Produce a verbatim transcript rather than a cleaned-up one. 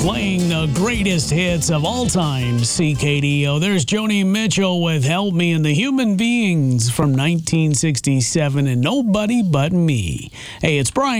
Playing the greatest hits of all time, C K D O. There's Joni Mitchell with Help Me and the Human Beings from nineteen sixty-seven and Nobody But Me. Hey, it's Brian.